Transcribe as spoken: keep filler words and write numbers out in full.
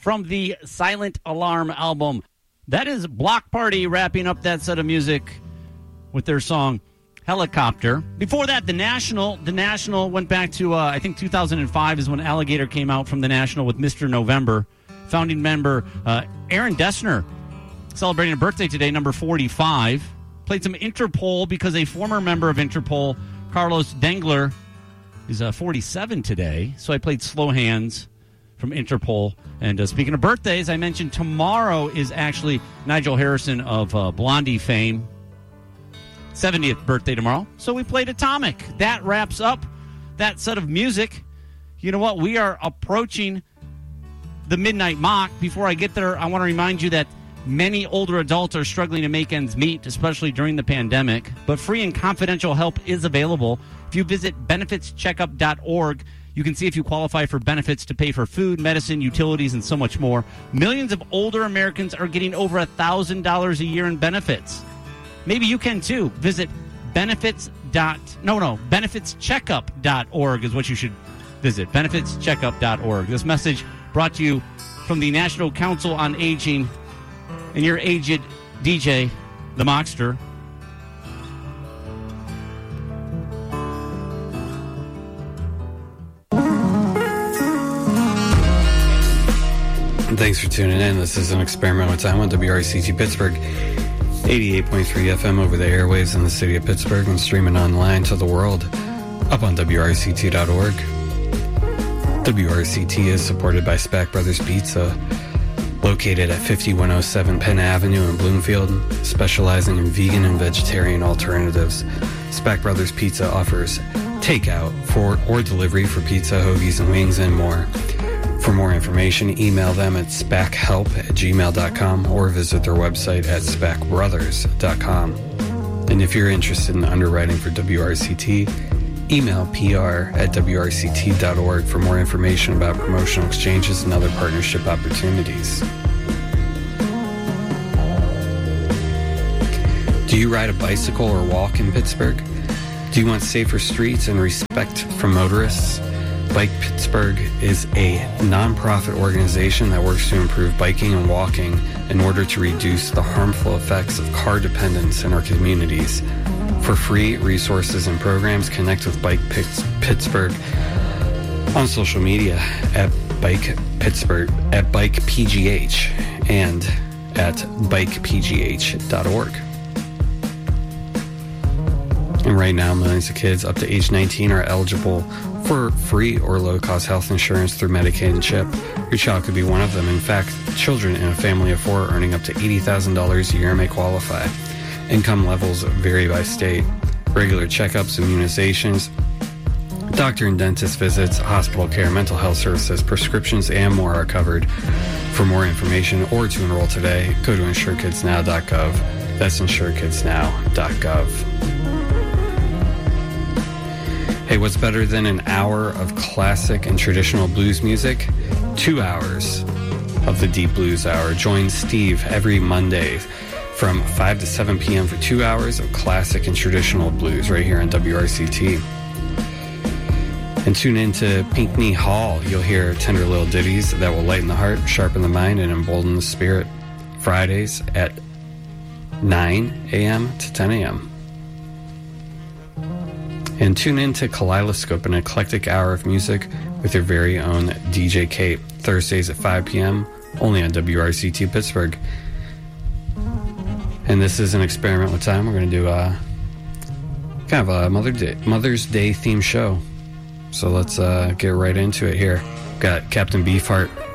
from the Silent Alarm album. That is Block Party wrapping up that set of music with their song Helicopter. Before that, The National. The National went back to, uh, I think two thousand five is when Alligator came out from The National with Mister November. Founding member uh, Aaron Dessner celebrating a birthday today, number forty-five. Played some Interpol because a former member of Interpol, Carlos Dengler, is uh, forty-seven today. So I played Slow Hands from Interpol. And uh, speaking of birthdays, I mentioned tomorrow is actually Nigel Harrison of uh, Blondie fame. seventieth birthday tomorrow. So we played Atomic. That wraps up that set of music. You know what? We are approaching the Midnight Mock. Before I get there, I want to remind you that many older adults are struggling to make ends meet, especially during the pandemic. But free and confidential help is available. If you visit benefits checkup dot org, you can see if you qualify for benefits to pay for food, medicine, utilities, and so much more. Millions of older Americans are getting over one thousand dollars a year in benefits. Maybe you can too. Visit benefits. No, no, benefits checkup dot org is what you should visit. benefits checkup dot org. This message brought to you from the National Council on Aging and your aged D J, the Mockster. Thanks for tuning in. This is an experiment with time on W R C T Pittsburgh, eighty-eight point three F M over the airwaves in the city of Pittsburgh and streaming online to the world up on W R C T dot org. W R C T is supported by Spack Brothers Pizza, located at fifty-one oh seven Penn Avenue in Bloomfield, specializing in vegan and vegetarian alternatives. Spack Brothers Pizza offers takeout for or delivery for pizza, hoagies, and wings, and more. For more information, email them at spackhelp at gmail dot com or visit their website at spack brothers dot com. And if you're interested in underwriting for W R C T, email P R at W R C T dot org for more information about promotional exchanges and other partnership opportunities. Do you ride a bicycle or walk in Pittsburgh? Do you want safer streets and respect from motorists? Bike Pittsburgh is a nonprofit organization that works to improve biking and walking in order to reduce the harmful effects of car dependence in our communities. For free resources and programs, connect with Bike Pittsburgh on social media at Bike Pittsburgh, at Bike P G H, and at bike p g h dot org. And right now, millions of kids up to age nineteen are eligible for free or low-cost health insurance through Medicaid and CHIP. Your child could be one of them. In fact, children in a family of four earning up to eighty thousand dollars a year may qualify. Income levels vary by state. Regular checkups, immunizations, doctor and dentist visits, hospital care, mental health services, prescriptions, and more are covered. For more information or to enroll today, go to insure kids now dot gov. That's insure kids now dot gov. Hey, what's better than an hour of classic and traditional blues music? Two hours of the Deep Blues Hour. Join Steve every Monday from five to seven p.m. for two hours of classic and traditional blues right here on W R C T. And tune in to Pinckney Hall. You'll hear tender little ditties that will lighten the heart, sharpen the mind, and embolden the spirit. Fridays at nine a.m. to ten a.m. And tune in to Kaleidoscope, an eclectic hour of music with your very own D J Kate. Thursdays at five p.m. only on W R C T Pittsburgh. And this is an experiment with time. We're going to do a kind of a Mother Day, Mother's Day themed show. So let's uh, get right into it here. Got Captain Beefheart